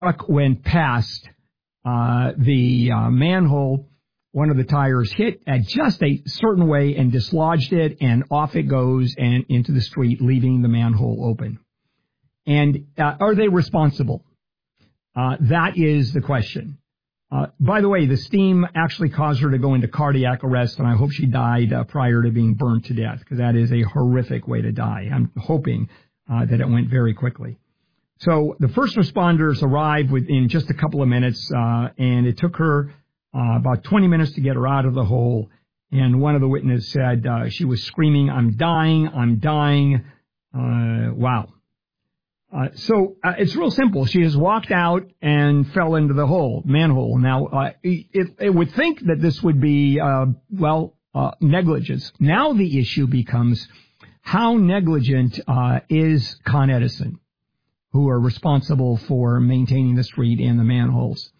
truck went past the manhole. One of the tires hit at just a certain way and dislodged it, and off it goes and into the street, leaving the manhole open. And are they responsible? That is the question. By the way, the steam actually caused her to go into cardiac arrest, and I hope she died prior to being burned to death, because that is a horrific way to die. I'm hoping that it went very quickly. So the first responders arrived within just a couple of minutes, and it took her about 20 minutes to get her out of the hole. And one of the witnesses said she was screaming, "I'm dying, I'm dying." Wow. So it's real simple. She has walked out and fell into the manhole. Now, it would think that this would be, negligence. Now the issue becomes, how negligent is Con Edison, who are responsible for maintaining the street and the manholes?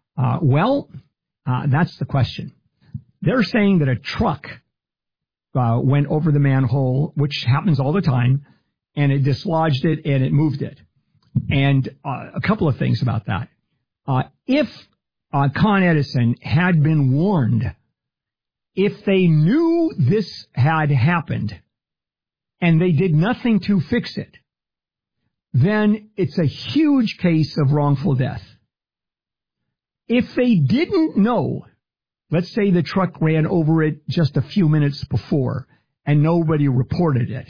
That's the question. They're saying that a truck went over the manhole, which happens all the time, and it dislodged it and it moved it. And a couple of things about that. If Con Edison had been warned, if they knew this had happened and they did nothing to fix it, then it's a huge case of wrongful death. If they didn't know, let's say the truck ran over it just a few minutes before and nobody reported it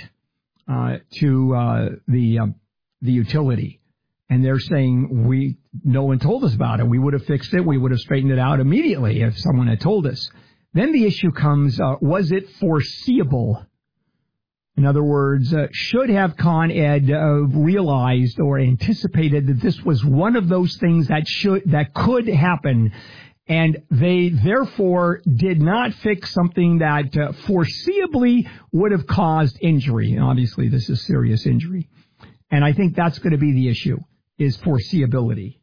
to the utility, and they're saying no one told us about it, we would have fixed it, we would have straightened it out immediately if someone had told us. Then the issue comes, was it foreseeable? In other words, should have Con Ed realized or anticipated that this was one of those things that could happen, and they therefore did not fix something that foreseeably would have caused injury. And obviously, this is serious injury. And I think that's going to be the issue, is foreseeability.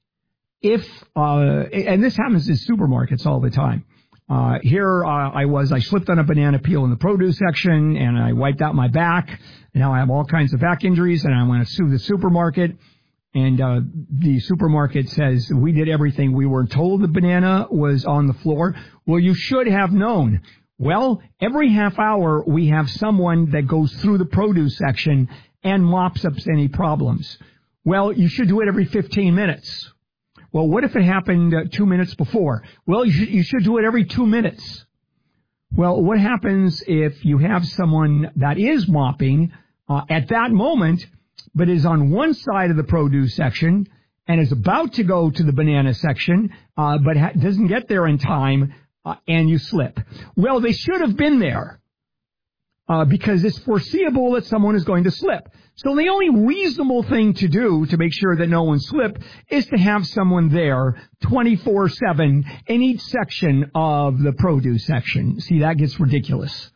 And this happens in supermarkets all the time. Here I slipped on a banana peel in the produce section, and I wiped out my back. And now I have all kinds of back injuries, and I want to sue the supermarket. And the supermarket says, we did everything. We were told the banana was on the floor. Well, you should have known. Well, every half hour, we have someone that goes through the produce section and mops up any problems. Well, you should do it every 15 minutes. Well, what if it happened 2 minutes before? Well, you should do it every 2 minutes. Well, what happens if you have someone that is mopping at that moment, but is on one side of the produce section and is about to go to the banana section, but doesn't get there in time, and you slip? Well, they should have been there because it's foreseeable that someone is going to slip. So the only reasonable thing to do to make sure that no one slipped is to have someone there 24/7 in each section of the produce section. See, that gets ridiculous.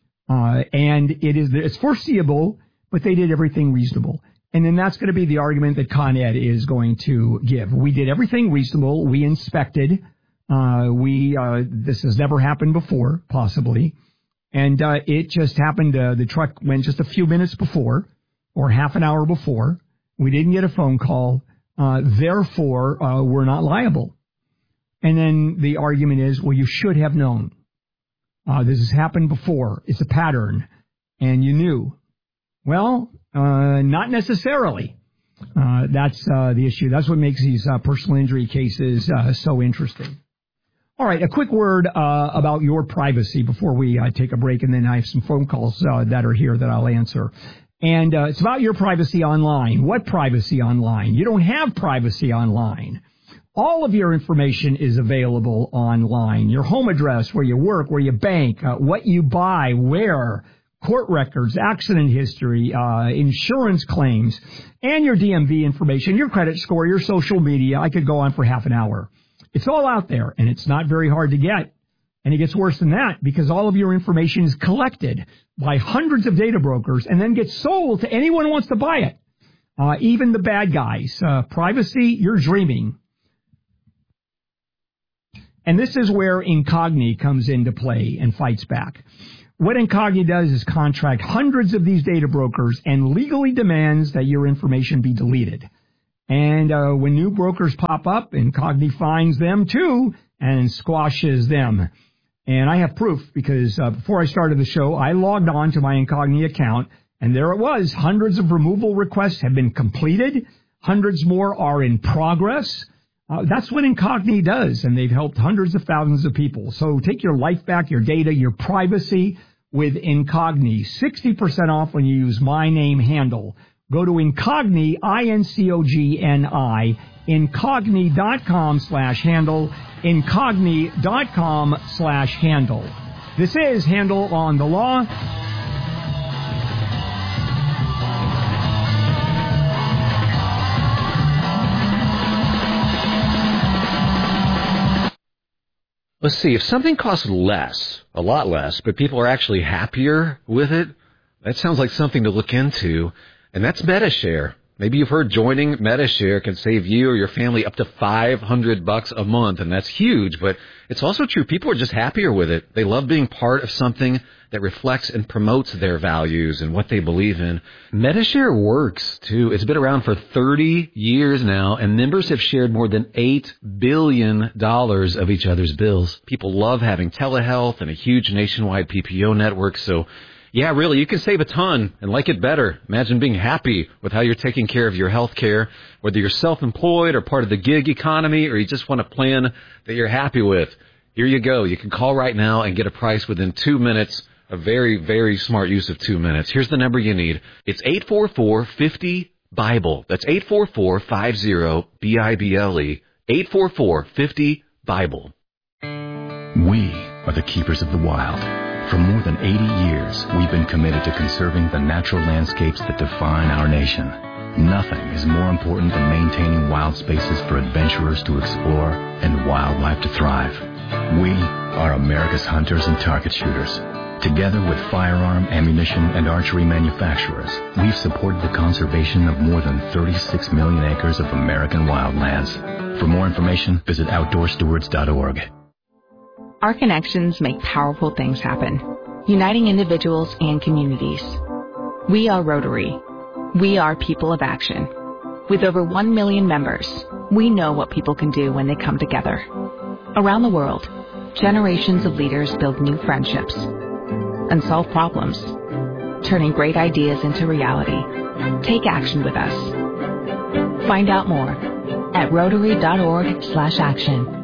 And it's foreseeable, but they did everything reasonable. And then that's going to be the argument that Con Ed is going to give. We did everything reasonable. We inspected. This has never happened before, possibly. And it just happened. The truck went just a few minutes before, or half an hour before. We didn't get a phone call. Therefore, we're not liable. And then the argument is, well, you should have known. This has happened before. It's a pattern. And you knew. Well, not necessarily. That's the issue. That's what makes these personal injury cases so interesting. All right, a quick word about your privacy before we take a break, and then I have some phone calls that are here that I'll answer. And it's about your privacy online. What privacy online? You don't have privacy online. All of your information is available online. Your home address, where you work, where you bank, what you buy, where, court records, accident history, insurance claims, and your DMV information, your credit score, your social media. I could go on for half an hour. It's all out there, and it's not very hard to get. And it gets worse than that, because all of your information is collected by hundreds of data brokers and then gets sold to anyone who wants to buy it, even the bad guys. Privacy, you're dreaming. And this is where Incogni comes into play and fights back. What Incogni does is contract hundreds of these data brokers and legally demands that your information be deleted. And when new brokers pop up, Incogni finds them too and squashes them. And I have proof because before I started the show, I logged on to my Incogni account, and there it was. Hundreds of removal requests have been completed. Hundreds more are in progress. That's what Incogni does, and they've helped hundreds of thousands of people. So take your life back, your data, your privacy with Incogni. 60% off when you use my name handle. Go to Incogni, INCOGNI, Incogni.com/handle, Incogni.com/handle. This is Handle on the Law. Let's see, if something costs less, a lot less, but people are actually happier with it, that sounds like something to look into, and that's Medi-Share. Maybe you've heard joining Medi-Share can save you or your family up to $500 a month, and that's huge, but it's also true. People are just happier with it. They love being part of something that reflects and promotes their values and what they believe in. Medi-Share works, too. It's been around for 30 years now, and members have shared more than $8 billion of each other's bills. People love having telehealth and a huge nationwide PPO network, so yeah, really, you can save a ton and like it better. Imagine being happy with how you're taking care of your health care, whether you're self-employed or part of the gig economy, or you just want a plan that you're happy with. Here you go. You can call right now and get a price within 2 minutes. A very, very smart use of 2 minutes. Here's the number you need. It's 844-50-BIBLE. That's 844-50-BIBLE. 844-50-BIBLE. We are the keepers of the wild. For more than 80 years, we've been committed to conserving the natural landscapes that define our nation. Nothing is more important than maintaining wild spaces for adventurers to explore and wildlife to thrive. We are America's hunters and target shooters. Together with firearm, ammunition, and archery manufacturers, we've supported the conservation of more than 36 million acres of American wildlands. For more information, visit OutdoorStewards.org. Our connections make powerful things happen, uniting individuals and communities. We are Rotary. We are people of action. With over 1 million members, we know what people can do when they come together. Around the world, generations of leaders build new friendships and solve problems, turning great ideas into reality. Take action with us. Find out more at Rotary.org/action.